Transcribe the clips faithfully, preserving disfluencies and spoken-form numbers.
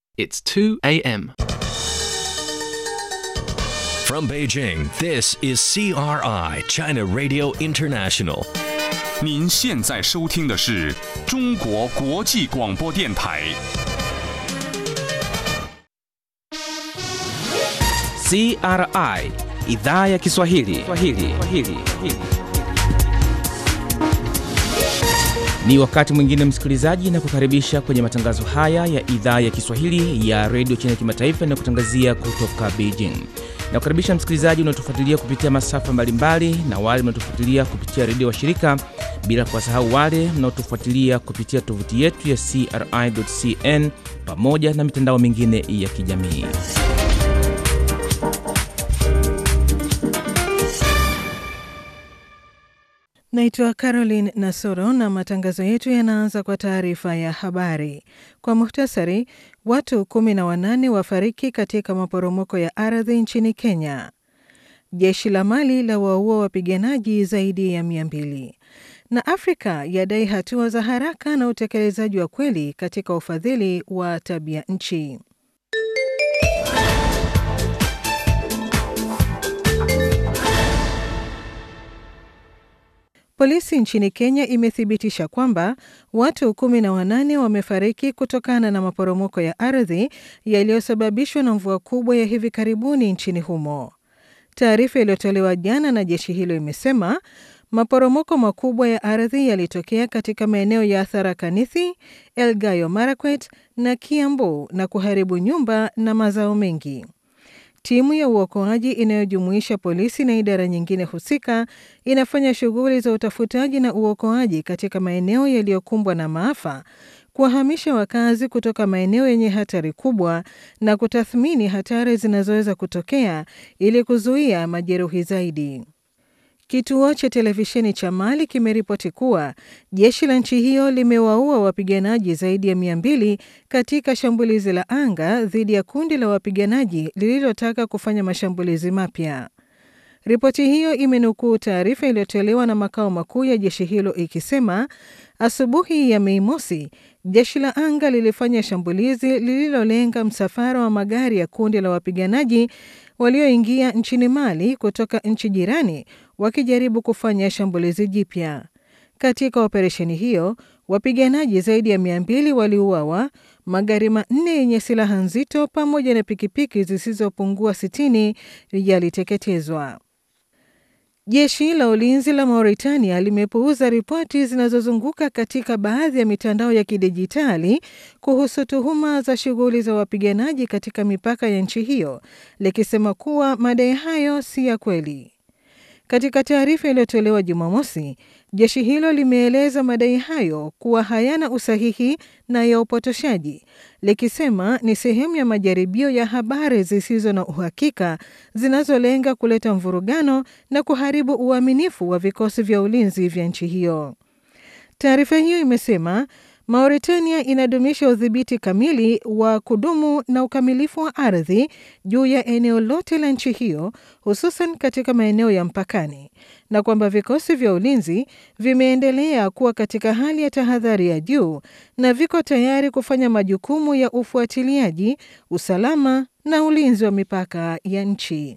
It's two a.m. From Beijing, this is C R I, China Radio International. 您现在收听的是中国国际广播电台。 C R I, Idhaa ya Kiswahili. Swahili. Swahili. Ni wakati mwingine msikilizaji, na kukaribisha kwenye matangazo haya ya Idhaa ya Kiswahili ya Radio China Kimataifa na kutangazia kutoka Beijing. Na kukaribisha msikilizaji unaotufuatilia kupitia masafa mbalimbali na wale mnaotufuatilia kupitia redio wa shirika, bila kuwasahau wale mnaotufuatilia kupitia tovuti yetu ya c r i dot c n pamoja na mitandao mingine ya kijamii. Naitwa Caroline Nasoro na matangazo yetu yanaanza kwa taarifa ya habari. Kwa muhtasari, watu kumi na wanane wafariki katika maporomoko ya ardhi nchini Kenya. Jeshi la Mali la waua wapiganaji zaidi ya mia mbili. Na Afrika yadai hatua za haraka na utekelezaji wa kweli katika ufadhili wa tabia nchi. Polisi nchini Kenya imethibitisha kwamba watu kumi na wanane wamefariki kutokana na maporomoko ya ardhi yaliyosababishwa na mvua kubwa ya hivi karibuni nchini humo. Taarifa iliyotolewa jana na jeshi hilo imesema maporomoko makubwa ya ardhi yalitokea katika maeneo ya Tharaka Nithi, Elgeyo Marakwet na Kiambu na kuharibu nyumba na mazao mengi. Timu ya uokoaji inayojumuisha polisi na idara nyingine husika inafanya shughuli za utafutaji na uokoaji katika maeneo yaliyokumbwa na maafa, kuwahamisha wakazi kutoka maeneo yenye hatari kubwa na kutathmini hatari zinazoweza kutokea ili kuzuia majeruhi zaidi. Kituo cha televisheni cha Mali kimeripoti kuwa jeshi la nchi hiyo limewaua wapiganaji zaidi ya mia mbili katika shambulizi la anga dhidi ya kundi la wapiganaji lililotaka kufanya mashambulizi mapya. Ripoti hiyo imenukuu taarifa iliyotolewa na makao makuu ya jeshi hilo ikisema, asubuhi ya Mei Mosi, jeshi la anga lilifanya shambulizi lililolenga msafara wa magari ya kundi la wapiganaji walioingia nchini Mali kutoka nchi jirani wakijaribu kufanya shambulizi jipya. Katika operesheni hiyo, wapiganaji zaidi ya mia mbili waliuawa, magari manne yenye silaha nzito pamoja na pikipiki zisizopungua sitini yaliteketezwa. Jeshi la ulinzi la Mauritania limepuuza ripoti zinazozunguka katika baadhi ya mitandao ya kidijitali kuhusu tuhuma za shughuli za wapiganaji katika mipaka ya nchi hiyo, likisema kuwa madai hayo si ya kweli. Katika taarifa iliyotolewa Jumamosi, jeshi hilo limeeleza madai hayo kuwa hayana usahihi na ya upotoshaji, likisema ni sehemu ya majaribio ya habari zisizo na uhakika zinazolenga kuleta mvurugano na kuharibu uaminifu wa vikosi vya ulinzi vya nchi hiyo. Taarifa hiyo imesema Mauritania inadumisha udhibiti kamili wa kudumu na ukamilifu wa ardhi juu ya eneo lote la nchi hiyo, hususan katika maeneo ya mpakani, na kwamba vikosi vya ulinzi vimeendelea kuwa katika hali ya tahadhari ya juu na viko tayari kufanya majukumu ya ufuatiliaji, usalama na ulinzi wa mipaka ya nchi.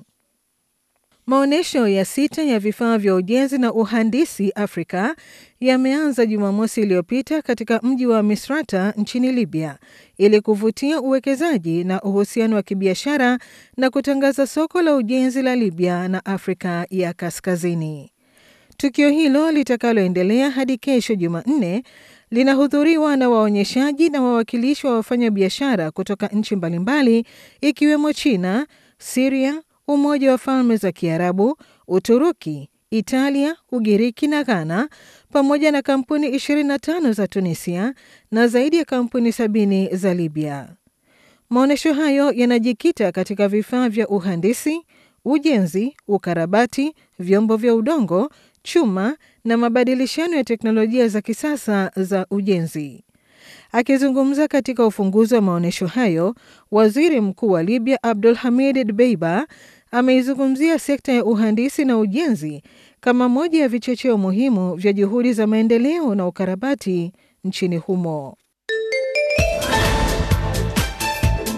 Maonesho ya sita ya vifaa vya ujenzi na uhandisi Afrika yameanza Jumamosi iliyopita katika mji wa Misrata nchini Libya ili kuvutia uwekezaji na uhusiano wa kibiashara na kutangaza soko la ujenzi la Libya na Afrika ya Kaskazini. Tukio hilo litakaloendelea hadi kesho Jumanne linahudhuriwa na waonyeshaji na wawakilishi wa wafanyabiashara kutoka nchi mbalimbali ikiwemo China, Syria, Umoja wa Falme za Kiarabu, Uturuki, Italia, Ugiriki na Ghana, pamoja na kampuni ishirini na tano za Tunisia na zaidi ya kampuni sabini za Libya. Maonesho hayo yanajikita katika vifaa vya uhandisi, ujenzi, ukarabati, vyombo vya udongo, chuma na mabadilishano ya teknolojia za kisasa za ujenzi. Akizungumza katika ufunguzi wa maonesho hayo, Waziri Mkuu wa Libya Abdul Hamid Dbeiba ameizungumzia sekta ya uhandisi na ujenzi kama moja ya vichocheo muhimu vya juhudi za maendeleo na ukarabati nchini humo.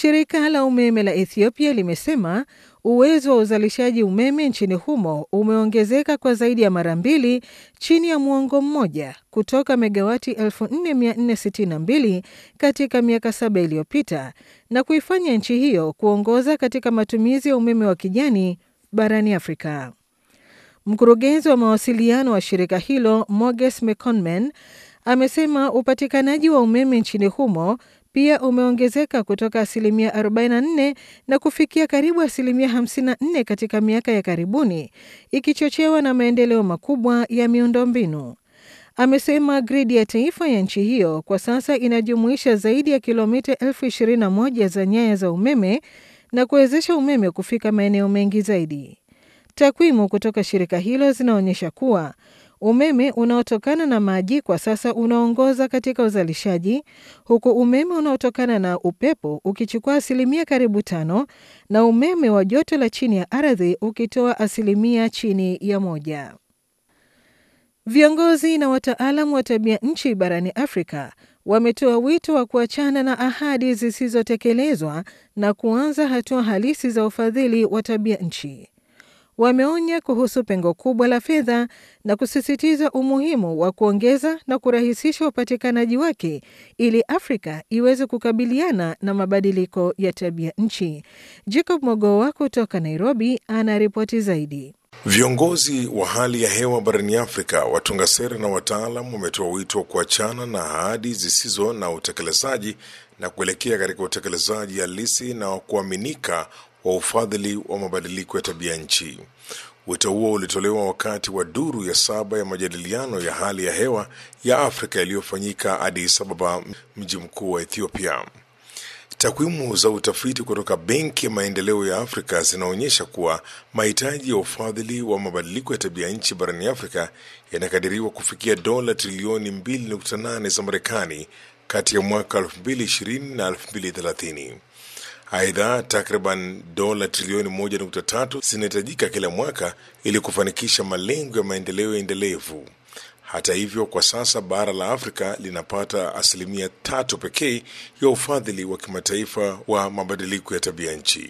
Shirika la umeme la Ethiopia limesema uwezo wa uzalishaji umeme nchini humo umeongezeka kwa zaidi ya mara mbili chini ya muongo mmoja kutoka megawati elfu nne mia nne sitini na mbili katika miaka saba iliyopita na kuifanya nchi hiyo kuongoza katika matumizi ya umeme wa kijani barani Afrika. Mkurugenzi wa mawasiliano wa shirika hilo, Moges Mekonmen, amesema upatikanaji wa umeme nchini humo pia umeongezeka kutoka asilimia arobaini na nne na kufikia karibu asilimia hamsini na nne katika miaka ya karibuni, ikichochewa na maendeleo makubwa ya miundombinu. Amesema gridi ya taifa ya nchi hiyo kwa sasa inajumuisha zaidi ya kilomita elfu ishirini na moja za nyaya za umeme na kuwezesha umeme kufika maeneo mengi zaidi. Takwimu kutoka shirika hilo zinaonyesha kuwa umeme unaotokana na maji kwa sasa unaongoza katika uzalishaji, huku umeme unaotokana na upepo ukichukua asilimia karibu tano na umeme wa joto la chini ya ardhi ukitoa asilimia chini ya moja. Viongozi na wataalamu wa tabia nchi barani Afrika wametoa wito wa kuachana na ahadi zisizotekelezwa na kuanza hatua halisi za ufadhili wa tabia nchi. Wameonya kuhusu pengo kubwa la fedha na kusisitiza umuhimu wa kuongeza na kurahisisha upatikanaji wake ili Afrika iweze kukabiliana na mabadiliko ya tabia nchi. Jacob Mogoa kutoka Nairobi ana ripoti zaidi. Viongozi wa hali ya hewa barani Afrika, watunga sera na wataalamu wametoa wito wa kuachana na ahadi zisizo na utekelezaji na kuelekea katika utekelezaji halisi na kuaminika wa ufadhili wa mabadiliko ya tabia nchi. Wito huo ulitolewa wakati wa duru ya saba ya majadiliano ya hali ya hewa ya Afrika iliyofanyika Addis Ababa, mji mkuu wa Ethiopia. Takwimu za utafiti kutoka Benki ya Maendeleo ya Afrika zinaonyesha kuwa mahitaji ya ufadhili wa mabadiliko ya tabia nchi barani Afrika yanakadiriwa kufikia dola trilioni mbili nukta nane za Marekani kati ya mwaka elfu mbili ishirini na elfu mbili thelathini. Aidha, takriban dola trilioni moja nukta tatu zinahitajika kila mwaka ili kufanikisha malengo ya maendeleo endelevu. Hata hivyo, kwa sasa bara la Afrika linapata asilimia tatu pekee ya ufadhili wa kimataifa wa mabadiliko ya tabia nchi.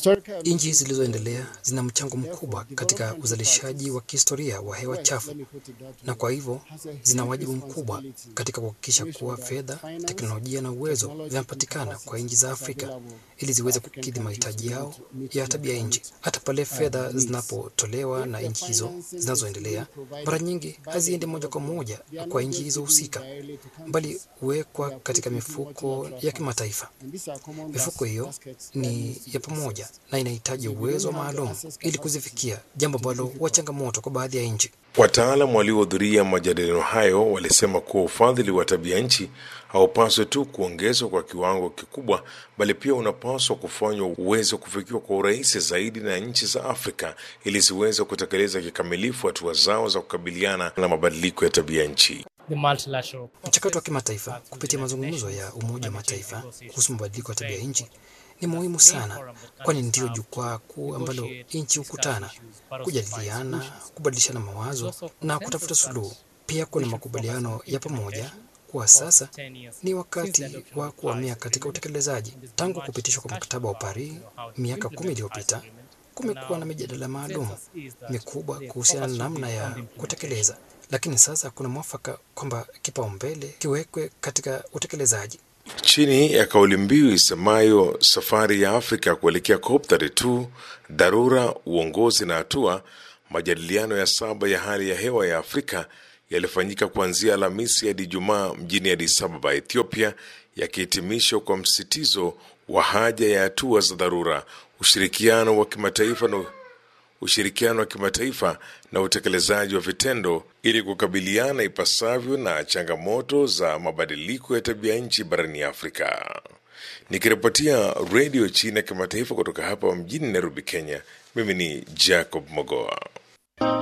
Nchi zilizoendelea zina mchango mkubwa katika uzalishaji wa kihistoria wa hewa chafu, na kwa hivyo zina wajibu mkubwa katika kuhakikisha kuwa fedha, teknolojia na uwezo vinapatikana kwa nchi za Afrika ili ziweze kukidhi mahitaji yao ya tabia nchi. Hata pale fedha zinapotolewa na nchi hizo zinazoendelea, mara nyingi haziendi moja kwa moja kwa nchi hizo husika, bali huwekwa katika mifuko ya kimataifa. Mifuko hiyo ni ya pamoja na inahitaji uwezo maalum ili kuzifikia, jambo ambalo huwa changamoto kwa baadhi ya nchi. Wataalamu waliohudhuria majadiliano hayo walisema kuwa ufadhili wa tabia nchi haupaswi tu kuongezwa kwa kiwango kikubwa, bali pia unapaswa kufanywa uwezo kufikiwa kwa urahisi zaidi na nchi za Afrika ili ziweze kutekeleza kikamilifu hatua zao za kukabiliana na mabadiliko ya tabia nchi. Mchakato wa kimataifa kupitia mazungumzo ya Umoja wa Mataifa kuhusu mabadiliko ya tabia nchi ni muhimu sana, kwani ndio jukwaa kuu ambalo nchi hukutana, kujadiliana, kubadilishana mawazo na kutafuta suluhu. Pia kuna makubaliano ya pamoja kwa sasa ni wakati wa kuhamia katika utekelezaji. Tangu kupitishwa kwa mkataba wa Paris miaka kumi iliyopita, kumekuwa na mijadala maalum mikubwa kuhusiana na namna ya kutekeleza, lakini sasa kuna mwafaka kwamba kipaumbele kiwekwe katika utekelezaji. Chini ya kauli mbiu isemayo safari ya Afrika kuelekea COP thelathini na mbili, dharura, uongozi na hatua, majadiliano ya saba ya hali ya hewa ya Afrika yalifanyika kuanzia Alhamisi hadi Ijumaa mjini Addis Ababa, Ethiopia, yakihitimishwa kwa msisitizo wa haja ya hatua za dharura, ushirikiano wa kimataifa na ushirikiano wa kimataifa na utekelezaji wa vitendo ili kukabiliana ipasavyo na changamoto za mabadiliko ya tabia nchi barani Afrika. Nikiripotia Radio China Kimataifa kutoka hapa mjini Nairobi, Kenya, mimi ni Jacob Mogoa.